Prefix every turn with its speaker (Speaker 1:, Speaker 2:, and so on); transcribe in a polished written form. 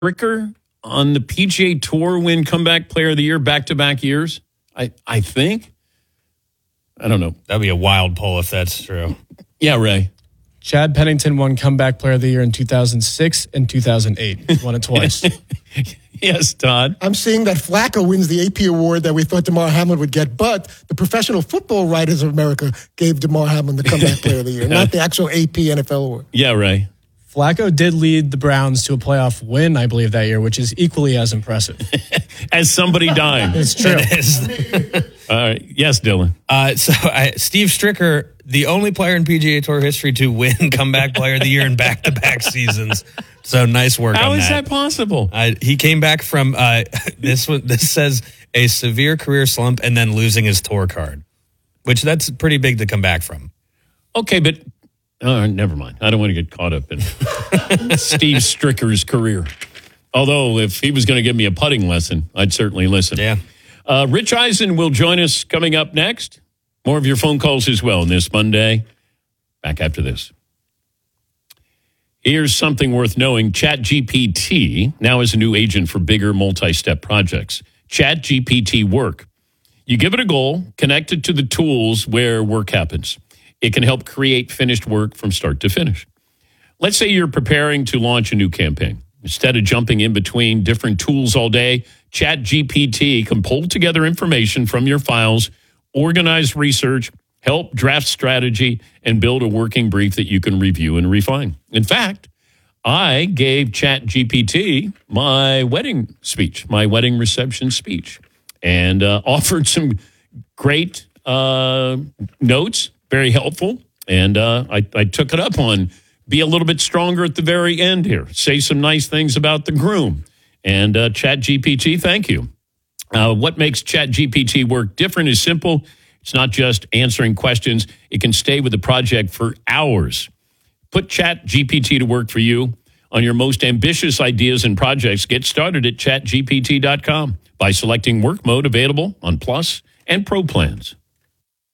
Speaker 1: Stricker on the PGA Tour win comeback player of the year back-to-back years? I think. I don't know.
Speaker 2: That'd be a wild poll if that's true.
Speaker 1: Yeah, Ray.
Speaker 3: Chad Pennington won comeback player of the year in 2006 and 2008. Won it twice.
Speaker 1: Yes, Todd.
Speaker 4: I'm seeing that Flacco wins the AP award that we thought DeMar Hamlin would get, but the Professional Football Writers of America gave DeMar Hamlin the comeback player of the year, not the actual AP NFL award.
Speaker 1: Yeah, Ray.
Speaker 3: Flacco did lead the Browns to a playoff win, I believe, that year, which is equally as impressive.
Speaker 1: As somebody dying.
Speaker 3: It's true.
Speaker 2: It is.
Speaker 1: All right. Yes, Dylan.
Speaker 2: Steve Stricker, the only player in PGA Tour history to win comeback player of the year in back-to-back seasons. So nice work on that.
Speaker 1: How is that possible?
Speaker 2: He came back from this says a severe career slump and then losing his tour card, which that's pretty big to come back from.
Speaker 1: Okay, but never mind. I don't want to get caught up in Steve Stricker's career. Although if he was going to give me a putting lesson, I'd certainly listen.
Speaker 2: Yeah.
Speaker 1: Rich Eisen will join us coming up next. More of your phone calls as well on this Monday. Back after this. Here's something worth knowing. ChatGPT now is a new agent for bigger multi-step projects. ChatGPT Work. You give it a goal, connect it to the tools where work happens. It can help create finished work from start to finish. Let's say you're preparing to launch a new campaign. Instead of jumping in between different tools all day, ChatGPT can pull together information from your files, organize research, help draft strategy, and build a working brief that you can review and refine. In fact, I gave ChatGPT my wedding speech, my wedding reception speech, and offered some great notes, very helpful, and I took it up on be a little bit stronger at the very end here. Say some nice things about the groom. And ChatGPT, thank you. What makes ChatGPT work different is simple. It's not just answering questions. It can stay with the project for hours. Put ChatGPT to work for you on your most ambitious ideas and projects. Get started at chatgpt.com by selecting work mode available on Plus and Pro plans.